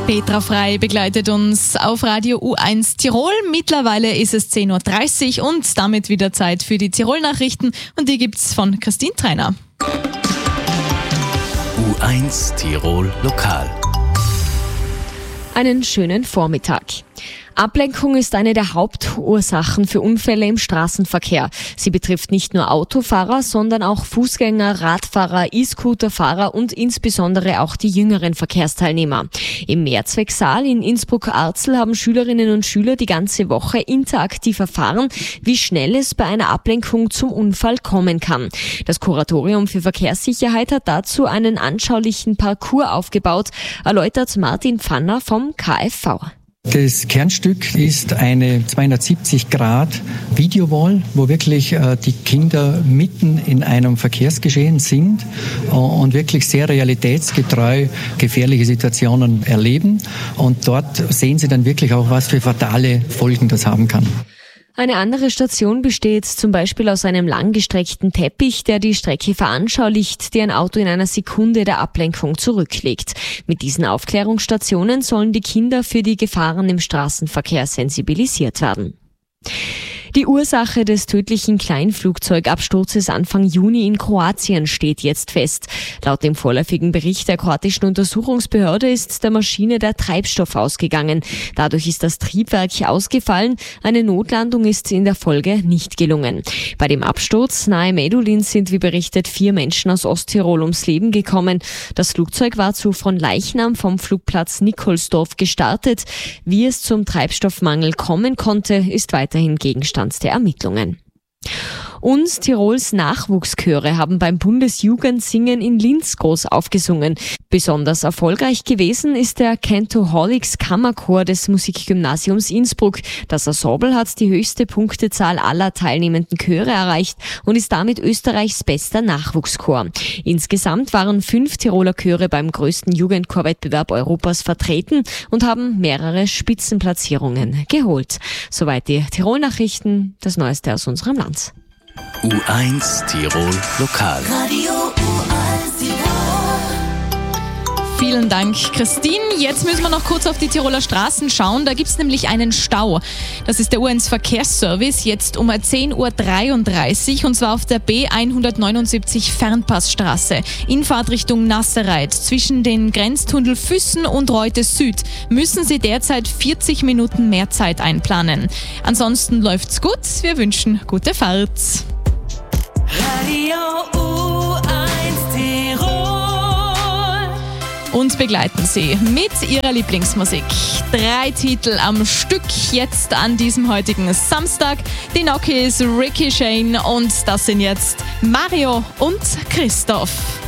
Petra Frei begleitet uns auf Radio U1 Tirol. Mittlerweile ist es 10.30 Uhr und damit wieder Zeit für die Tirol-Nachrichten. Und die gibt's von Christine Trainer. U1 Tirol Lokal. Einen schönen Vormittag. Ablenkung ist eine der Hauptursachen für Unfälle im Straßenverkehr. Sie betrifft nicht nur Autofahrer, sondern auch Fußgänger, Radfahrer, E-Scooterfahrer und insbesondere auch die jüngeren Verkehrsteilnehmer. Im Mehrzwecksaal in Innsbruck-Arzel haben Schülerinnen und Schüler die ganze Woche interaktiv erfahren, wie schnell es bei einer Ablenkung zum Unfall kommen kann. Das Kuratorium für Verkehrssicherheit hat dazu einen anschaulichen Parcours aufgebaut, erläutert Martin Pfanner vom KfV. Das Kernstück ist eine 270-Grad-Videowall, wo wirklich die Kinder mitten in einem Verkehrsgeschehen sind und wirklich sehr realitätsgetreu gefährliche Situationen erleben. Und dort sehen sie dann wirklich auch, was für fatale Folgen das haben kann. Eine andere Station besteht zum Beispiel aus einem langgestreckten Teppich, der die Strecke veranschaulicht, die ein Auto in einer Sekunde der Ablenkung zurücklegt. Mit diesen Aufklärungsstationen sollen die Kinder für die Gefahren im Straßenverkehr sensibilisiert werden. Die Ursache des tödlichen Kleinflugzeugabsturzes Anfang Juni in Kroatien steht jetzt fest. Laut dem vorläufigen Bericht der kroatischen Untersuchungsbehörde ist der Maschine der Treibstoff ausgegangen. Dadurch ist das Triebwerk ausgefallen. Eine Notlandung ist in der Folge nicht gelungen. Bei dem Absturz nahe Medulin sind wie berichtet 4 Menschen aus Osttirol ums Leben gekommen. Das Flugzeug war zu Fronleichnam vom Flugplatz Nikolsdorf gestartet. Wie es zum Treibstoffmangel kommen konnte, ist weiterhin Gegenstand der Ermittlungen. Und Tirols Nachwuchschöre haben beim Bundesjugendsingen in Linz groß aufgesungen. Besonders erfolgreich gewesen ist der Cantoholics Kammerchor des Musikgymnasiums Innsbruck. Das Ensemble hat die höchste Punktezahl aller teilnehmenden Chöre erreicht und ist damit Österreichs bester Nachwuchschor. Insgesamt waren 5 Tiroler Chöre beim größten Jugendchorwettbewerb Europas vertreten und haben mehrere Spitzenplatzierungen geholt. Soweit die Tirol-Nachrichten, das Neueste aus unserem Land. U1 Tirol Lokal. Radio U1 Tirol. Vielen Dank, Christine. Jetzt müssen wir noch kurz auf die Tiroler Straßen schauen. Da gibt es nämlich einen Stau. Das ist der U1 Verkehrsservice jetzt um 10.33 Uhr und zwar auf der B179 Fernpassstraße in Fahrtrichtung Nassereit zwischen den Grenztunnel Füssen und Reute Süd müssen Sie derzeit 40 Minuten mehr Zeit einplanen. Ansonsten läuft's gut. Wir wünschen gute Fahrt. Radio U1 Tirol. Und begleiten Sie mit Ihrer Lieblingsmusik 3 Titel am Stück jetzt an diesem heutigen Samstag. Die Nokis, Ricky Shane und das sind jetzt Mario und Christoph.